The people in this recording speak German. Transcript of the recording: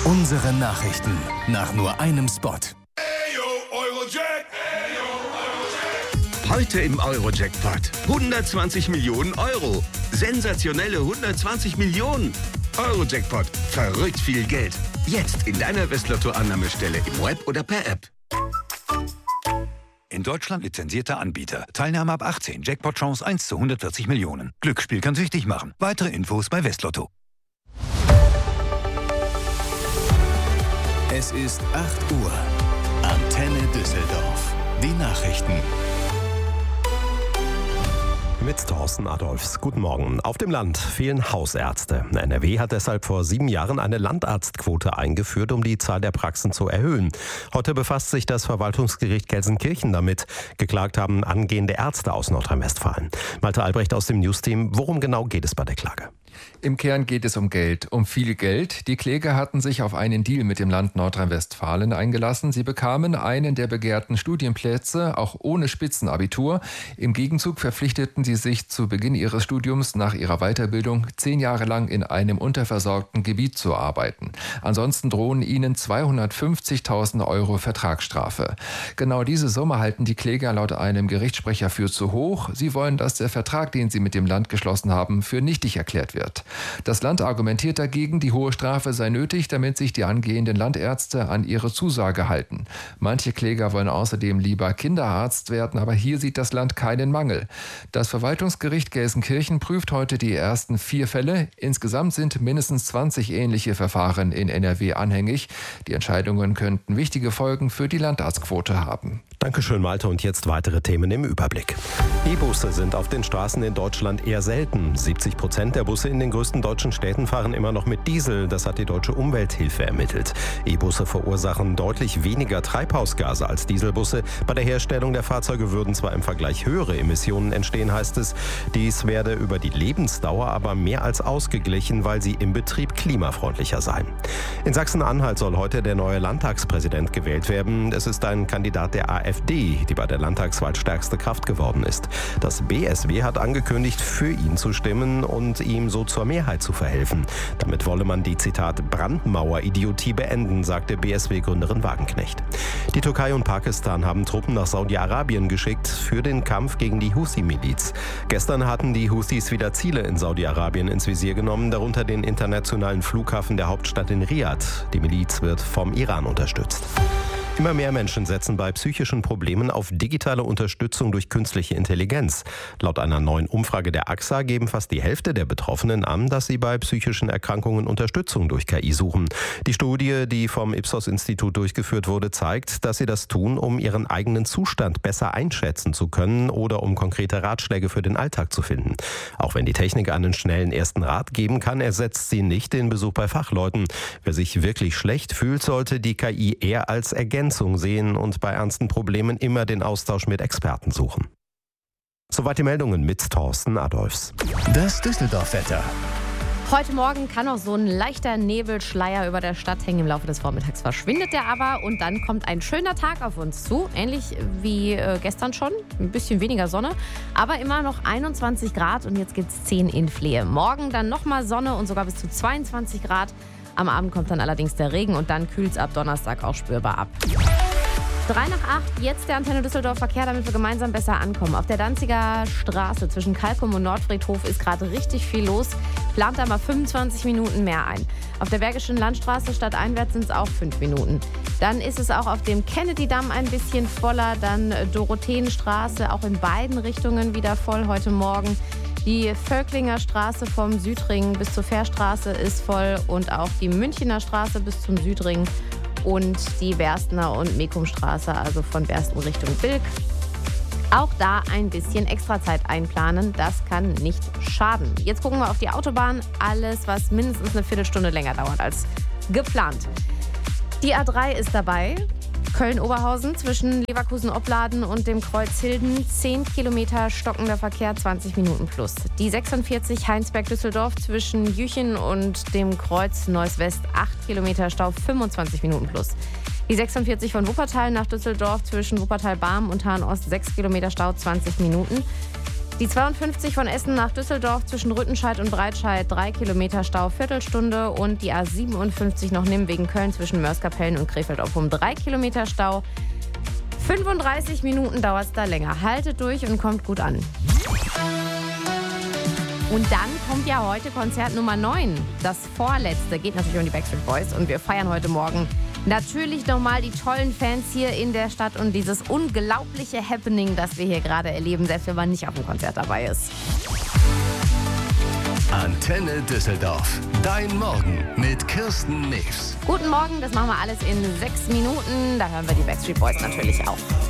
Unsere Nachrichten nach nur einem Spot. Heute im Euro-Jackpot 120 Millionen Euro. Sensationelle 120 Millionen. Euro-Jackpot. Verrückt viel Geld. Jetzt in deiner Westlotto-Annahmestelle im Web oder per App. In Deutschland lizenzierter Anbieter. Teilnahme ab 18. Jackpot-Chance 1 zu 140 Millionen. Glücksspiel kann süchtig machen. Weitere Infos bei Westlotto. Es ist 8 Uhr. Antenne Düsseldorf. Die Nachrichten. Mit Thorsten Adolfs. Guten Morgen. Auf dem Land fehlen Hausärzte. NRW hat deshalb vor 7 Jahren eine Landarztquote eingeführt, um die Zahl der Praxen zu erhöhen. Heute befasst sich das Verwaltungsgericht Gelsenkirchen damit. Geklagt haben angehende Ärzte aus Nordrhein-Westfalen. Malte Albrecht aus dem Newsteam. Worum genau geht es bei der Klage? Im Kern geht es um Geld, um viel Geld. Die Kläger hatten sich auf einen Deal mit dem Land Nordrhein-Westfalen eingelassen. Sie bekamen einen der begehrten Studienplätze, auch ohne Spitzenabitur. Im Gegenzug verpflichteten sie sich zu Beginn ihres Studiums nach ihrer Weiterbildung 10 Jahre lang in einem unterversorgten Gebiet zu arbeiten. Ansonsten drohen ihnen 250.000 Euro Vertragsstrafe. Genau diese Summe halten die Kläger laut einem Gerichtssprecher für zu hoch. Sie wollen, dass der Vertrag, den sie mit dem Land geschlossen haben, für nichtig erklärt wird. Das Land argumentiert dagegen, die hohe Strafe sei nötig, damit sich die angehenden Landärzte an ihre Zusage halten. Manche Kläger wollen außerdem lieber Kinderarzt werden, aber hier sieht das Land keinen Mangel. Das Verwaltungsgericht Gelsenkirchen prüft heute die ersten 4 Fälle. Insgesamt sind mindestens 20 ähnliche Verfahren in NRW anhängig. Die Entscheidungen könnten wichtige Folgen für die Landarztquote haben. Dankeschön, Malte. Und jetzt weitere Themen im Überblick. E-Busse sind auf den Straßen in Deutschland eher selten. 70% der Busse in den größten deutschen Städten fahren immer noch mit Diesel. Das hat die Deutsche Umwelthilfe ermittelt. E-Busse verursachen deutlich weniger Treibhausgase als Dieselbusse. Bei der Herstellung der Fahrzeuge würden zwar im Vergleich höhere Emissionen entstehen, heißt es. Dies werde über die Lebensdauer aber mehr als ausgeglichen, weil sie im Betrieb klimafreundlicher seien. In Sachsen-Anhalt soll heute der neue Landtagspräsident gewählt werden. Es ist ein Kandidat der AfD, die bei der Landtagswahl stärkste Kraft geworden ist. Das BSW hat angekündigt, für ihn zu stimmen und ihm so zur Mehrheit zu verhelfen. Damit wolle man die, Zitat, Brandmauer-Idiotie beenden, sagte BSW-Gründerin Wagenknecht. Die Türkei und Pakistan haben Truppen nach Saudi-Arabien geschickt für den Kampf gegen die Houthi-Miliz. Gestern hatten die Houthis wieder Ziele in Saudi-Arabien ins Visier genommen, darunter den internationalen Flughafen der Hauptstadt in Riad. Die Miliz wird vom Iran unterstützt. Immer mehr Menschen setzen bei psychischen Problemen auf digitale Unterstützung durch künstliche Intelligenz. Laut einer neuen Umfrage der AXA geben fast die Hälfte der Betroffenen an, dass sie bei psychischen Erkrankungen Unterstützung durch KI suchen. Die Studie, die vom Ipsos-Institut durchgeführt wurde, zeigt, dass sie das tun, um ihren eigenen Zustand besser einschätzen zu können oder um konkrete Ratschläge für den Alltag zu finden. Auch wenn die Technik einen schnellen ersten Rat geben kann, ersetzt sie nicht den Besuch bei Fachleuten. Wer sich wirklich schlecht fühlt, sollte die KI eher als Ergänzung sehen und bei ernsten Problemen immer den Austausch mit Experten suchen. Soweit die Meldungen mit Thorsten Adolfs. Das Düsseldorf-Wetter. Heute Morgen kann noch so ein leichter Nebelschleier über der Stadt hängen. Im Laufe des Vormittags verschwindet der aber und dann kommt ein schöner Tag auf uns zu. Ähnlich wie gestern schon. Ein bisschen weniger Sonne, aber immer noch 21 Grad und jetzt gibt es 10 in Flehe. Morgen dann nochmal Sonne und sogar bis zu 22 Grad. Am Abend kommt dann allerdings der Regen und dann kühlt es ab Donnerstag auch spürbar ab. 7:03, jetzt der Antenne Düsseldorf Verkehr, damit wir gemeinsam besser ankommen. Auf der Danziger Straße zwischen Kalkum und Nordfriedhof ist gerade richtig viel los. Plant da mal 25 Minuten mehr ein. Auf der Bergischen Landstraße stadteinwärts sind es auch 5 Minuten. Dann ist es auch auf dem Kennedy-Damm ein bisschen voller. Dann Dorotheenstraße, auch in beiden Richtungen wieder voll heute Morgen. Die Völklinger Straße vom Südring bis zur Fährstraße ist voll und auch die Münchener Straße bis zum Südring und die Berstener und Mekumstraße, also von Bersten Richtung Bilk. Auch da ein bisschen Extrazeit einplanen, das kann nicht schaden. Jetzt gucken wir auf die Autobahn, alles was mindestens eine Viertelstunde länger dauert als geplant. Die A3 ist dabei. Köln-Oberhausen zwischen Leverkusen-Opladen und dem Kreuz Hilden 10 Kilometer stockender Verkehr, 20 Minuten plus. Die 46 Heinsberg-Düsseldorf zwischen Jüchen und dem Kreuz Neuss-West 8 Kilometer Stau, 25 Minuten plus. Die 46 von Wuppertal nach Düsseldorf zwischen Wuppertal-Barm und Hahn-Ost 6 Kilometer Stau, 20 Minuten. Die 52 von Essen nach Düsseldorf zwischen Rüttenscheid und Breitscheid, 3 Kilometer Stau, Viertelstunde. Und die A57 noch Nimwegen Köln zwischen Mörskerpellen und Krefeld-Oppum, 3 Kilometer Stau. 35 Minuten dauert es da länger. Haltet durch und kommt gut an. Und dann kommt ja heute Konzert Nummer 9. Das vorletzte geht natürlich um die Backstreet Boys. Und wir feiern heute Morgen natürlich nochmal die tollen Fans hier in der Stadt und dieses unglaubliche Happening, das wir hier gerade erleben, selbst wenn man nicht auf dem Konzert dabei ist. Antenne Düsseldorf. Dein Morgen mit Kirsten News. Guten Morgen, das machen wir alles in 6 Minuten. Da hören wir die Backstreet Boys natürlich auch.